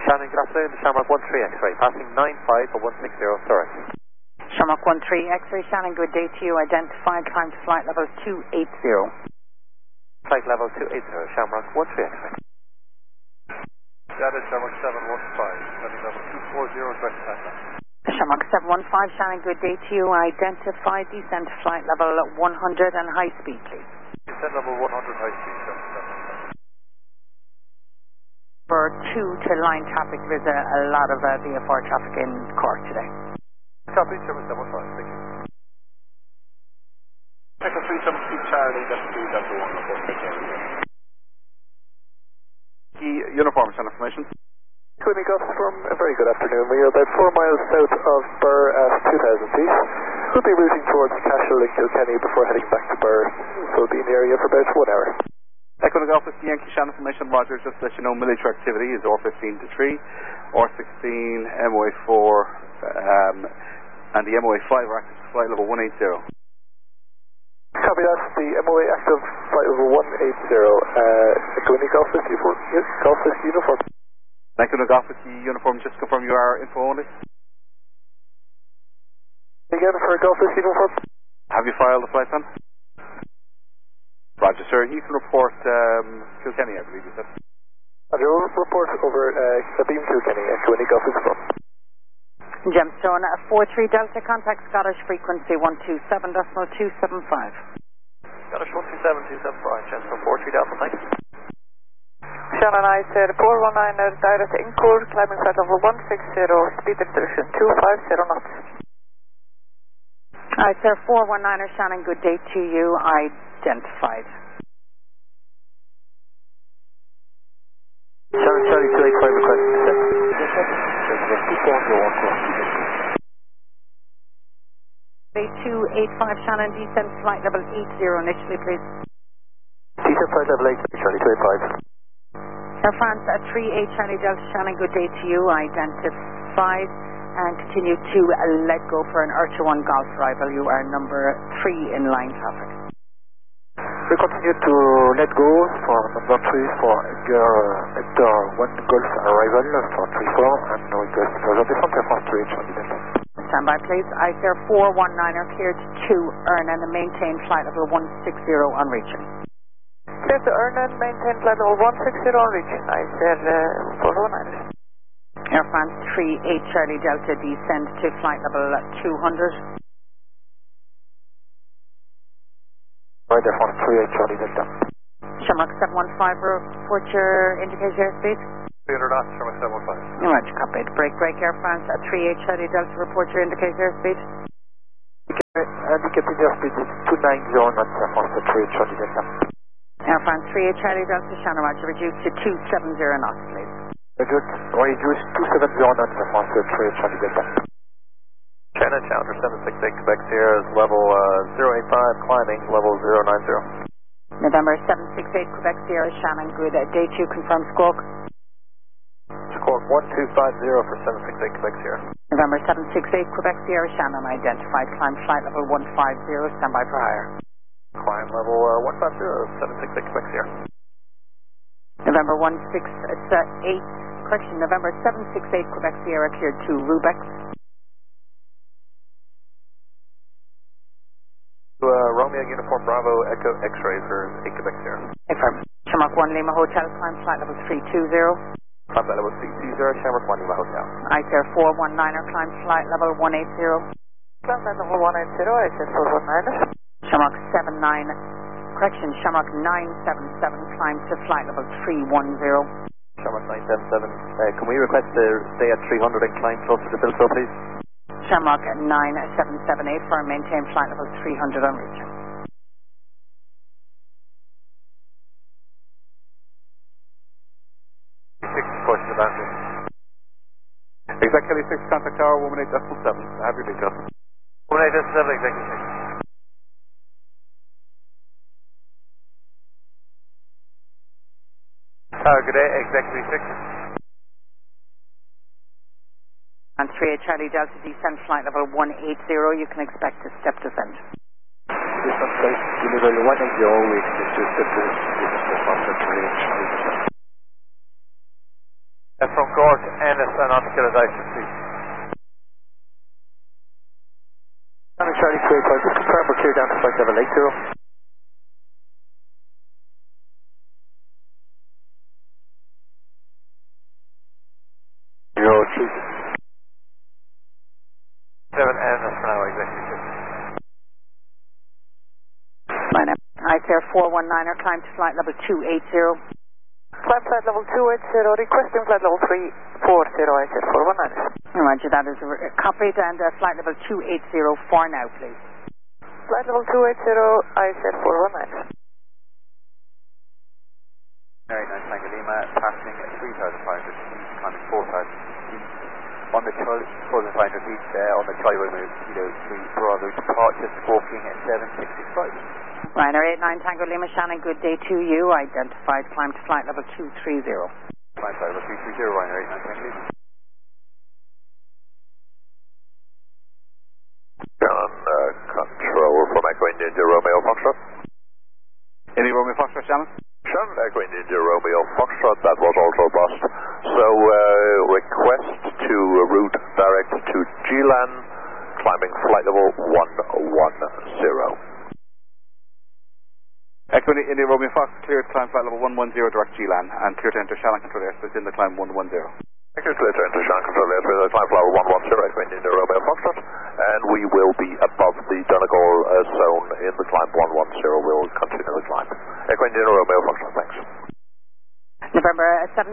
Shannon, good afternoon, Shamrock 13 X-ray, passing 95 for 160 Zurich. Shamrock 13 X-ray, Shannon, good day to you. Identified, climb to flight level 280. Flight level 280, Shamrock 13 X-ray. Shannon, Shamrock 715, flight level 240, direct contact. Shamrock 715, Shannon, good day to you. Identified, descent to flight level 100 and high speed, please. Descent level 100, high speed, Shamrock 715. For 2 to line traffic, there's a lot of VFR traffic in Cork today. Copy, Shamrock 715, thank you. Echo 372 Charlie, that's 2 Delta 1, report, take care. Key uniform, send information. Quinny Gus from a very good afternoon. We are about 4 miles south of Burr at 2,000 feet. We'll be routing towards Cashel and Kilkenny before heading back to Burr. So we'll be in the area for about 1 hour. Echo Golf with Yankee Shannon information, Roger. Just to let you know, military activity is R15 to 3, R16, MOA4, and the MOA5 are active flight level 180. Copy that. The MOA active flight level 180. Quinny Golf with uniform. Echo Golf with the uniform. Just confirm you are info only. Again for Golf with uniform. Have you filed the flight plan? Roger, sir. You can report Kilkenny, I believe you said. Roger, we'll report over Beam Kilkenny at Quinny Golf with uniform. Gemstone 43 Delta, contact Scottish frequency 127.275. Scottish 127.275, Gemstone 43 Delta, thanks. Shannon, I said 419 direct to Incourt, climbing flight level 160, speed introduction 250 knots. Alright, sir, 419er, Shannon, good day to you. Identified. Shannon, Charlie 285 request descent. Bay 285, Shannon, descent flight level 80 initially, please. Descent flight level 80, Charlie 285. Air France 38 Charlie Delta, Shannon, good day to you. Identified and continue to let go for an Urcha 1 Golf arrival. You are number 3 in line traffic. We continue to let go for number 3 for Hector 1 Golf arrival for 34 and request further descent Air France 38 Charlie Delta. Stand by, please. ICER 419er cleared to Ernan and maintain flight level 160 on reaching. Clear to Ernan, maintain flight level 160 on reaching. I said 419. Air France 38 Charlie Delta, descend to flight level 200. Right, Air France 38 Charlie Delta. Shamrock 715, report your indicator airspeed. 300 knots, Shamrock 715. Roger, copied. Break, Air France 38 Charlie Delta, report your indicator airspeed. Indicated airspeed is 290 knots, Air France 38 Charlie Delta. Air France 38 Charlie Delta, Shannon, Roger, reduce to 270 knots, please. Reduce 270 knots, Air France 38 Charlie Delta. Shannon, Challenger 768 Quebec Sierra, level 085, climbing level 090. November 768 Quebec Sierra, Shannon, good day to you, confirm squawk. Squawk 1250 for 768 Quebec Sierra. November 768 Quebec Sierra, Shannon, identified, climb flight level 150, standby for higher. Climb level 150, 768 Quebec Sierra. November 768 Quebec Sierra, cleared to Rubex. Romeo Uniform Bravo Echo X-ray for 8 Quebec Sierra. Affirm. Shamrock 1 Lima Hotel, climb flight level 320. Climb flight level 320, Shamrock 1 Lima Hotel. ICER 419er, climb flight level 180. Climb flight level 180, I said 419. Shamrock Shamrock 977, climb to flight level 310. Shamrock 977, can we request to stay at 300 and climb closer to Bilfield, please? Shamrock 9778 for maintain flight level 300 on reaching. Question about this. Exactly 6, contact tower 118.7. Have your details. 118.7, exactly 6. Tower, good day, exactly 6. On 38 Charlie Delta, descent flight level 180, you can expect a step descent. Descent flight level 180, we expect to step descent. From Gort, Ennis and Oscar Dyson, please. Charlie 285, just confirm we're clear down to flight level 80. You're 7 Ennis for now, executive. ICAR 419er, climb to flight level 280. Climb flight level 280, requesting flight level 340, ICAR 419. Roger, that is copied, and flight level 280 for now, please. Flight level 280, ICAR 419. Mary 9 Tango Lima, passing 3,500 feet, climbing 4,000 feet. On the further 500 feet, on the Charlie Romeo Kilo 3 Bravo departure, squawking at 765. Ryanair 89 Tango Lima, Shannon, good day to you. Identified, climb to flight level 230. Climb flight level 330, Ryanair 89 Tango Lima. Shannon, control from Echo India Romeo Foxtrot. Any Romeo Foxtrot, Shannon? Shannon, Echo India Romeo Foxtrot, that was also bust. So, request to route direct to Gilan, climbing flight level 110. Echo India Romeo Fox, clear to climb flight level 110 direct Gilan, and clear to enter Shannon control airspace in the climb 110. Clear to enter Shannon control airspace, climb flight level 110, Echo India Romeo Foxtrot, and we will be above the Donegal zone in the climb 110. We'll continue the climb. Echo India Romeo Foxtrot, thanks. November 7...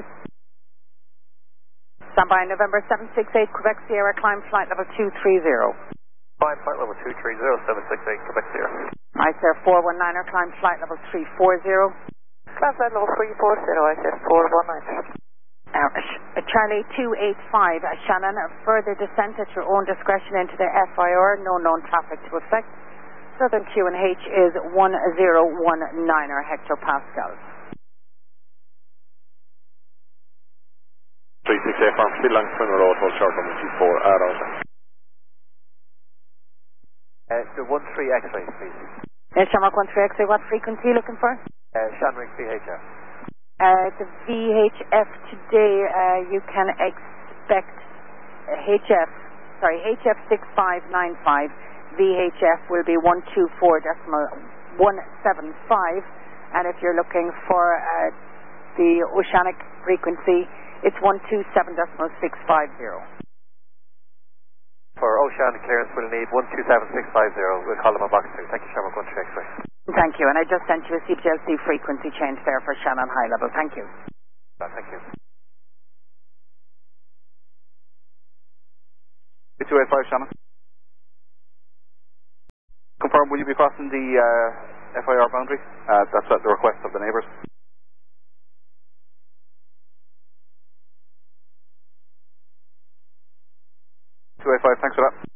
Standby, November 768, Quebec Sierra, climb flight level 230. Climb flight level 230, 768, Quebec Sierra. ICAR 419er, climb flight level 340. Climb flight level 340, ICAR 419. Charlie 285, Shannon, further descent at your own discretion into the FIR, no known traffic to affect. Southern QNH is 1019er hectopascals. 36A farm, still long Twin Road, hold short on the G4, Arrow. The 13 X-ray, please. Shamrock 13 X-ray, what frequency are you looking for? Shanrick VHF. The VHF today, you can expect HF 6595. VHF will be 124.175, and if you're looking for the oceanic frequency, it's 127.650. For oceanic clearance, we'll need 127650. We'll call them a box 2. Thank you, Shamrock 13 X-ray. Thank you, and I just sent you a CPLC frequency change there for Shannon high level. Thank you. Thank you. 285, Shannon. Confirm, will you be crossing the FIR boundary? That's at the request of the neighbours. 285, thanks for that.